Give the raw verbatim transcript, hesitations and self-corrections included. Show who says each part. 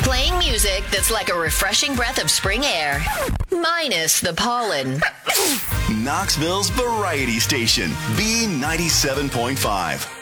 Speaker 1: Playing music that's like a refreshing breath of spring air, minus the pollen.
Speaker 2: Knoxville's variety station, B ninety-seven point five.